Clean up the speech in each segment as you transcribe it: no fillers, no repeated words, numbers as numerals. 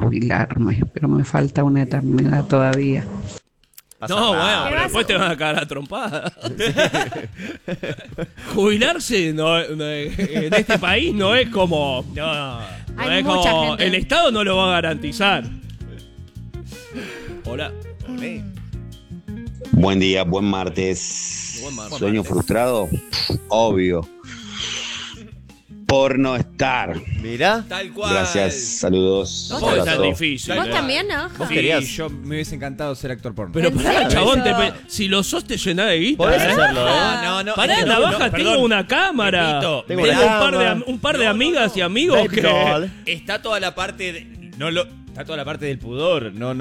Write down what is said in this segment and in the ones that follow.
jubilarme, pero me falta una eternidad todavía. No, bueno, pero después te van a cagar a trompada. Jubilarse en este país no es como... No Hay es mucha como... gente. El Estado no lo va a garantizar. Hola. Buen día, buen martes. Sueño frustrado, obvio. Por no estar. Mirá. Tal cual. Gracias, saludos. Tampoco es tan Abrazo. difícil. ¿Vos también, no? ¿Vos Sí, querías? yo me hubiese encantado ser actor porno. Pero ¿En pará, serio? chabón, Eso- si lo sos te llenás de guita. Podés hacerlo, ¿eh? No, Pará, es en que la no, baja perdón. tengo una cámara. Repito, Tengo Tengo una un cama. par de amigas y amigos Baby que... doll. Está toda la parte está toda la parte del pudor. No.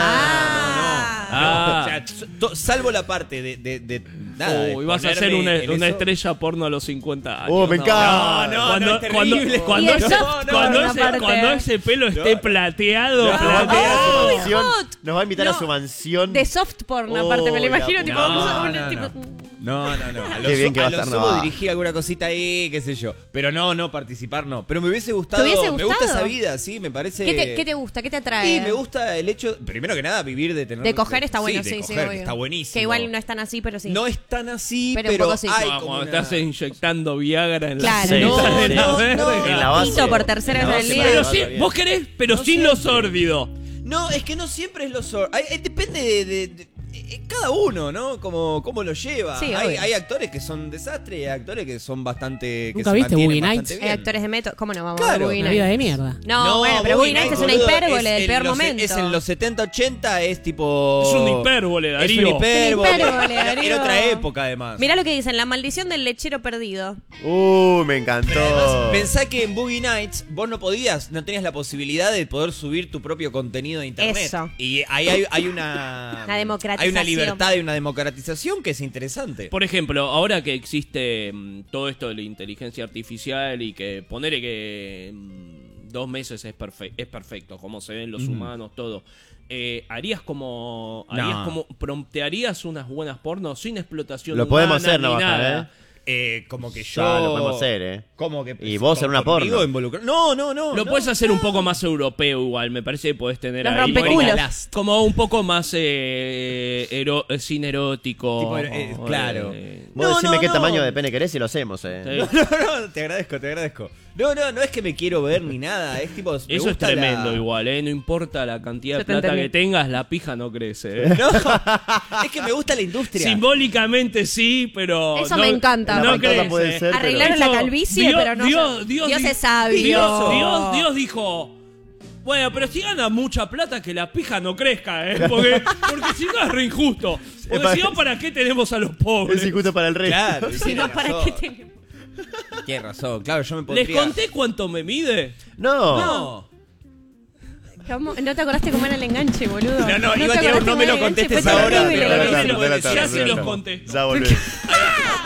Ah. O sea, salvo la parte de nada. de Y vas a ponerme ser en una eso. estrella porno a los 50 años. Me encanta. No, es terrible. Cuando, Y el soft cuando porno, ese, aparte. cuando ese pelo esté plateado, Nos va a invitar a su ¡Ay, mansión. hot! Nos va a invitar a No. su mansión. De soft porn, aparte, me lo la imagino, puta. tipo, No. tipo... No. A Qué bien que va a lo estar sumo Navada. dirigí alguna cosita ahí, qué sé yo. Pero no, participar no. Pero me hubiese gustado. ¿Te hubiese Me gusta gustado? esa vida, sí, me parece. ¿Qué te gusta? ¿Qué te atrae? Sí, me gusta el hecho, primero que nada, vivir de tener. De coger está bueno, de sí, coger, obvio. está buenísimo. Que igual no es tan así, pero sí. No es tan así, Pero pero, un poco sí. hay No, como cuando una- estás inyectando Viagra en Claro, la no, cesta de la no, verga. no. En la base. Pito por tercera En la vez base al para día. Pero que sí, vaya bien. vos querés, pero No sin lo siempre. sórdido. No, es que no siempre es lo depende de cada uno, ¿no? Como lo lleva. Sí, hay, obvio. hay actores que son desastres y hay actores que son bastante. Que ¿Nunca se viste mantienen Boogie bastante Nights? bien. Hay actores de método. ¿Cómo no vamos Claro. a ver Boogie Una vida Nights? de mierda. No, bueno, pero Boogie Nights es una boludo, hipérbole del en peor los- momento. Es en los 70-80, es tipo. Es un hipérbole, Es Darío. un hipérbole. Hipérbole, Darío. Era otra época, además. Mirá lo que dicen, la maldición del lechero perdido. Me encantó. Pero además, pensá que en Boogie Nights vos no tenías la posibilidad de poder subir tu propio contenido de internet. Eso. Y ahí hay una. Una democratización. Hay una libertad y una democratización que es interesante. Por ejemplo, ahora que existe todo esto de la inteligencia artificial y que ponele que 2 meses es perfecto, como se ven los humanos, todo. Promptearías unas buenas pornos sin explotación Lo podemos humana hacer, ni Navaja, nada. Como que yo. Ya, lo podemos hacer, ¿eh? Como que. Y vos en una conmigo porno. involucrado. No. Lo puedes hacer un poco más europeo igual, me parece que podés tener Los ahí rompeculos. como un poco más sin erótico. Tipo, claro. Vos No, decime no, qué no. tamaño de pene querés y lo hacemos, Sí. No, te agradezco. No es que me quiero ver ni nada. Es tipo. me Eso es gusta tremendo la- igual, no importa la cantidad de Yo te plata entendí. que tengas, la pija no crece. No, es que me gusta la industria. Simbólicamente sí, pero Eso me encanta. La No pantalla crece. puede ser, Arreglaron la Eso, calvicie, pero no. Dios es sabio. Dios dijo. Bueno, pero si gana mucha plata, que la pija no crezca, porque si no es re injusto. Porque si no, ¿para qué tenemos a los pobres? Es injusto para el resto. Claro, Si no, ¿para qué tenemos? Tienes razón, claro, yo me podría. ¿Les conté cuánto me mide? No. No. ¿Cómo? ¿No te acordaste cómo era el enganche, boludo? No, iba a te tirar un acordaste no me cómo lo era el enganche? contestes Fue ahora, terrible. pero Relatar, Ya se los conté. Ya volvés.